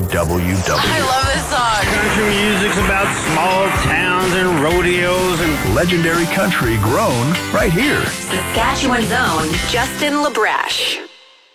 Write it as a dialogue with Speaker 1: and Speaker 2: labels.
Speaker 1: I love this song.
Speaker 2: Country music's about small towns and rodeos and
Speaker 3: legendary country grown right here.
Speaker 1: Saskatchewan's own Justin LaBrash.